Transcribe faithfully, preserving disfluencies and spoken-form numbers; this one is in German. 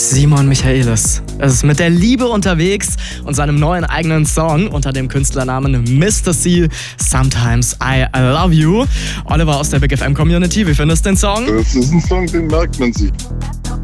Simon Michaelis ist mit der Liebe unterwegs und seinem neuen eigenen Song unter dem Künstlernamen Mister C, Sometimes I Love You. Oliver aus der Big F M Community, wie findest du den Song? Das ist ein Song, den merkt man sich.